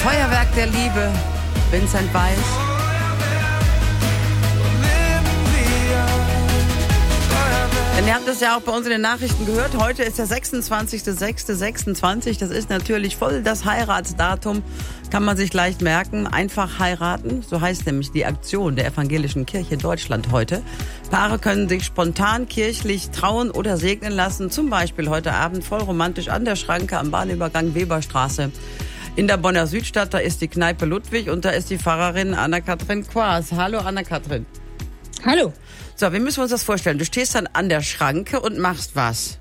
Feuerwerk der Liebe, Vincent Weiss. Denn ihr habt es ja auch bei uns in den Nachrichten gehört, heute ist der 26.06.26. Das ist natürlich voll das Heiratsdatum, kann man sich leicht merken. Einfach heiraten, so heißt nämlich die Aktion der Evangelischen Kirche Deutschland heute. Paare können sich spontan kirchlich trauen oder segnen lassen, zum Beispiel heute Abend voll romantisch an der Schranke am Bahnübergang Weberstraße. In der Bonner Südstadt, da ist die Kneipe Ludwig und da ist die Pfarrerin Anna-Kathrin Quaas. Hallo Anna-Kathrin. Hallo. So, wie müssen wir uns das vorstellen? Du stehst dann an der Schranke und machst was?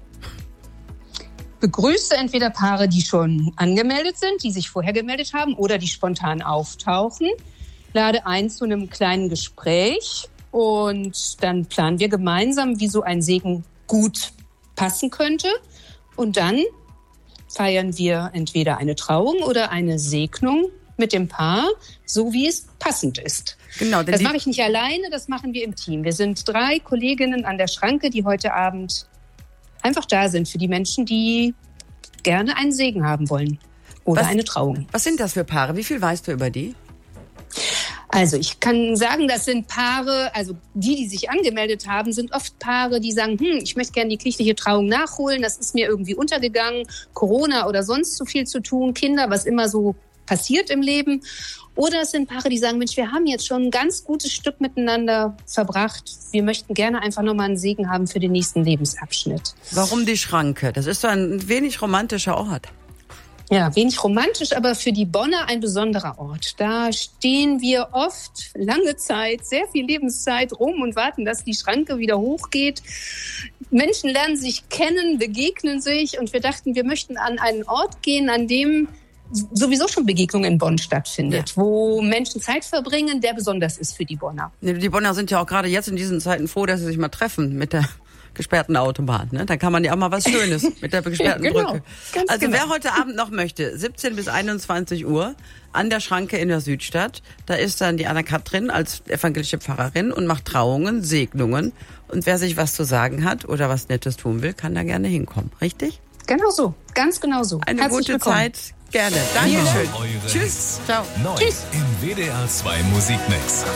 Begrüße entweder Paare, die schon angemeldet sind, die sich vorher gemeldet haben oder die spontan auftauchen. Lade ein zu einem kleinen Gespräch und dann planen wir gemeinsam, wie so ein Segen gut passen könnte. Und dann feiern wir entweder eine Trauung oder eine Segnung mit dem Paar, so wie es passend ist. Genau, das mache ich nicht alleine, das machen wir im Team. Wir sind 3 Kolleginnen an der Schranke, die heute Abend einfach da sind für die Menschen, die gerne einen Segen haben wollen oder eine Trauung. Was sind das für Paare? Wie viel weißt du über die? Also ich kann sagen, das sind Paare, also die sich angemeldet haben, sind oft Paare, die sagen, ich möchte gerne die kirchliche Trauung nachholen, das ist mir irgendwie untergegangen, Corona oder sonst so viel zu tun, Kinder, was immer so passiert im Leben. Oder es sind Paare, die sagen, Mensch, wir haben jetzt schon ein ganz gutes Stück miteinander verbracht. Wir möchten gerne einfach nochmal einen Segen haben für den nächsten Lebensabschnitt. Warum die Schranke? Das ist so ein wenig romantischer Ort. Ja, wenig romantisch, aber für die Bonner ein besonderer Ort. Da stehen wir oft lange Zeit, sehr viel Lebenszeit rum und warten, dass die Schranke wieder hochgeht. Menschen lernen sich kennen, begegnen sich und wir dachten, wir möchten an einen Ort gehen, an dem sowieso schon Begegnung in Bonn stattfindet, wo Menschen Zeit verbringen, der besonders ist für die Bonner. Die Bonner sind ja auch gerade jetzt in diesen Zeiten froh, dass sie sich mal treffen mit der gesperrten Autobahn. Ne? Da kann man ja auch mal was Schönes mit der gesperrten Brücke. Also wer heute Abend noch möchte, 17 bis 21 Uhr an der Schranke in der Südstadt, da ist dann die Anna-Kathrin als evangelische Pfarrerin und macht Trauungen, Segnungen. Und wer sich was zu sagen hat oder was Nettes tun will, kann da gerne hinkommen. Richtig? Genau so, ganz genau so. Eine Herzlich gute willkommen. Zeit. Gerne. Dankeschön. Eure Tschüss. Ciao. Neu Tschüss. im WDR 2 Musikmix.